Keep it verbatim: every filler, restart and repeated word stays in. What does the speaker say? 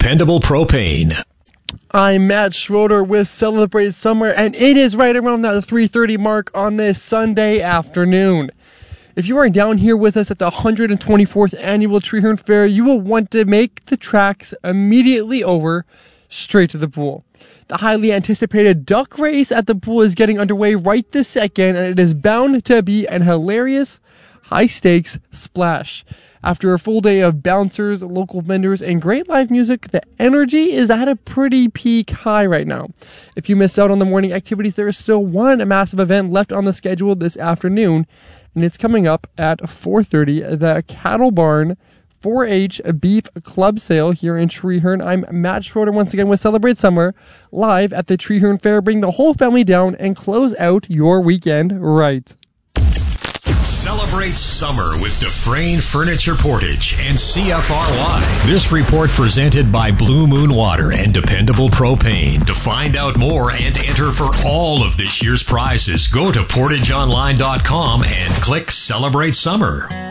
Dependable Propane. I'm Matt Schroeder with Celebrate Summer, and it is right around that three thirty mark on this Sunday afternoon. If you are down here with us at the one hundred twenty-fourth Annual Treehorn Fair, you will want to make the tracks immediately over straight to the pool. The highly anticipated duck race at the pool is getting underway right this second, and it is bound to be an hilarious, high-stakes splash. After a full day of bouncers, local vendors, and great live music, the energy is at a pretty peak high right now. If you missed out on the morning activities, there is still one massive event left on the schedule this afternoon, and it's coming up at four thirty, the Cattle Barn four H Beef Club Sale here in Treehorn. I'm Matt Schroeder once again with Celebrate Summer, live at the Treehorn Fair. Bring the whole family down and close out your weekend right. Celebrate summer with Dufresne Furniture Portage and C F R Y. This report presented by Blue Moon Water and Dependable Propane. To find out more and enter for all of this year's prizes, go to portage online dot com and click Celebrate Summer.